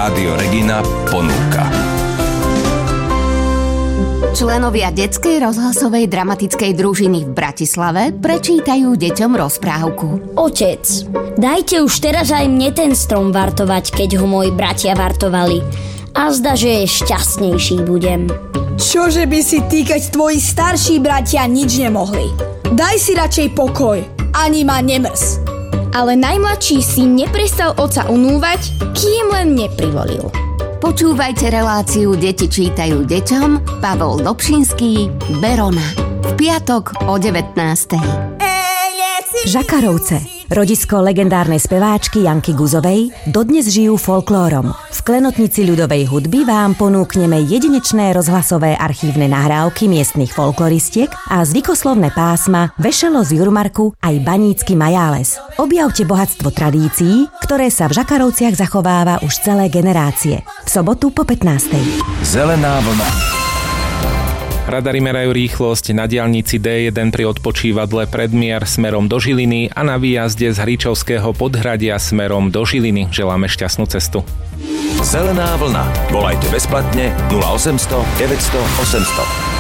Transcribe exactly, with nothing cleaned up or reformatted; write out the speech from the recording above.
Rádio Regina ponúka. Členovia detskej rozhlasovej dramatickej družiny v Bratislave prečítajú deťom rozprávku. Otec, dajte už teraz aj mne ten strom vartovať, keď ho moji bratia vartovali. A zda, že je šťastnejší budem. Čože by si ty, keď tvoji starší bratia nič nemohli? Daj si radšej pokoj, ani ma nemrz. Ale najmladší syn neprestal oca unúvať, kým len neprivolil. Počúvajte reláciu Deti čítajú deťom. Pavol Dobšinský, Berona. V piatok o devätnástej. Žakarovce, rodisko legendárnej speváčky Janky Guzovej, dodnes žijú folklórom. V klenotnici ľudovej hudby vám ponúkneme jedinečné rozhlasové archívne nahrávky miestnych folkloristiek a zvykoslovné pásma Vešelo z Jurmarku aj Banícky Majáles. Objavte bohatstvo tradícií, ktoré sa v Žakarovciach zachováva už celé generácie. V sobotu po pätnástej. Zelená vlna. Radary merajú rýchlosť na diaľnici dé jeden pri odpočívadle Predmier smerom do Žiliny a na výjazde z Hričovského Podhradia smerom do Žiliny. Želáme šťastnú cestu. Zelená vlna. Volajte bezplatne nula osem nula nula deväť nula nula osem nula nula.